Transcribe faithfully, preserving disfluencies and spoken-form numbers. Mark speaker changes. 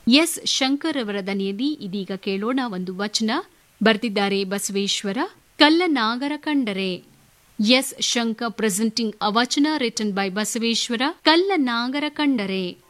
Speaker 1: S Shankar ಅವರ ದನಿಯಲ್ಲಿ ಇದೀಗ ಕೇಳೋಣ ಒಂದು ವಚನ. ಬರ್ತಿದ್ದಾರೆ ಬಸವೇಶ್ವರ. ಕಲ್ಲನಾಗರ ಕಂಡರೆ. ಎಸ್ ಶಂಕರ್ ಪ್ರೆಸೆಂಟಿಂಗ್ ಅ ವಚನ ರಿಟನ್ ಬೈ ಬಸವೇಶ್ವರ. ಕಲ್ಲನಾಗರ ಕಂಡರೆ.